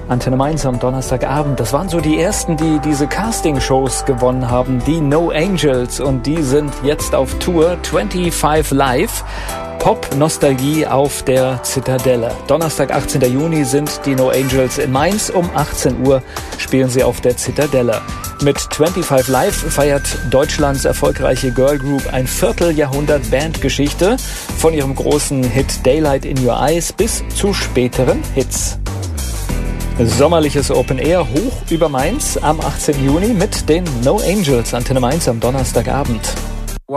Antenne Mainz am Donnerstagabend. Das waren so die ersten, die diese Casting-Shows gewonnen haben, die No Angels. Und die sind jetzt auf Tour 25 Live. Pop-Nostalgie auf der Zitadelle. Donnerstag, 18. Juni sind die No Angels in Mainz. Um 18 Uhr spielen sie auf der Zitadelle. Mit 25 Live feiert Deutschlands erfolgreiche Girlgroup ein Vierteljahrhundert Bandgeschichte. Von ihrem großen Hit Daylight in Your Eyes bis zu späteren Hits. Sommerliches Open Air hoch über Mainz am 18. Juni mit den No Angels. Antenne Mainz am Donnerstagabend.